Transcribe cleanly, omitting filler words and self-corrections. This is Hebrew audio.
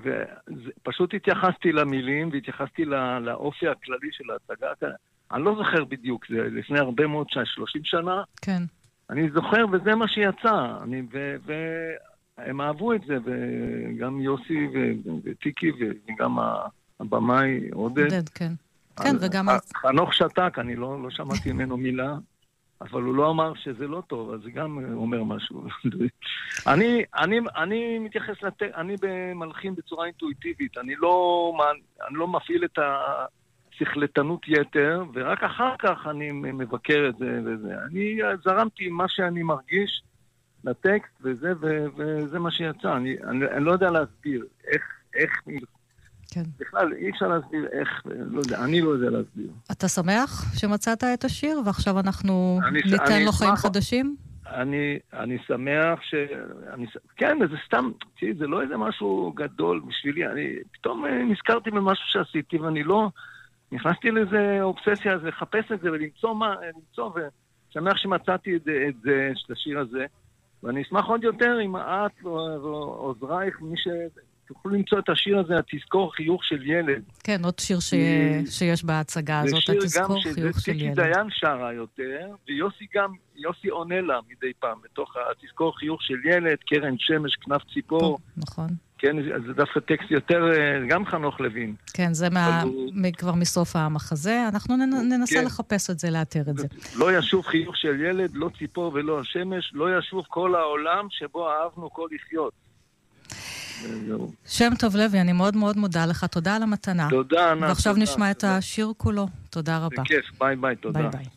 ופשוט התייחסתי למילים, והתייחסתי לאופי הכללי של ההצגה. אני לא זוכר בדיוק, זה לפני הרבה מאוד 30 שנה. כן. אני זוכר, וזה מה שיצא. והם אהבו את זה, וגם יוסי וטיקי, וגם הבמאי עודד. כן. כן, וגם... חנוך שתק, אני לא שמעתי ממנו מילה, אבל הוא לא אמר שזה לא טוב, אז זה גם אומר משהו. אני מתייחס אני במלחין בצורה אינטואיטיבית, אני לא מפעיל את השכלתנות יתר, ורק אחר כך אני מבקר את זה וזה. אני זרמתי מה שאני מרגיש לטקסט, וזה מה שיצא. אני לא יודע להסביר איך כן. בכלל, אי אפשר להסביר איך, לא יודע, אני לא יודע להסביר. אתה שמח שמצאת את השיר, ועכשיו אנחנו ניתן לו חיים חדשים? אני שמח כן, זה סתם, זה לא איזה משהו גדול בשבילי, אני פתאום נזכרתי במשהו שעשיתי, ואני לא, נכנסתי לאיזה אובססיה, אז לחפש את זה ולמצוא ושמח שמצאתי את זה, את השיר הזה, ואני אשמח עוד יותר אם את ועוזרייך, מי תוכלו למצוא את השיר הזה, התזכור חיוך של ילד. כן, עוד שיר שיש בהצגה הזאת, התזכור חיוך של ילד. טיקי דיין שרה יותר, ויוסי עונה לה מדי פעם, בתוך התזכור חיוך של ילד, קרן שמש, כנף ציפור. נכון. כן, זה דווקא טקסט יותר, גם חנוך לוין. כן, זה כבר מסוף המחזה, אנחנו ננסה לחפש את זה, לאתר את זה. לא ישוב חיוך של ילד, לא ציפור ולא השמש, לא ישוב כל העולם שבו אהבנו כל לחיות. שם טוב לוי, אני מאוד מאוד מודה לך, תודה על המתנה. תודה, ענת. ועכשיו נשמע את השיר כולו, תודה רבה. בכיף, ביי ביי, תודה. ביי ביי.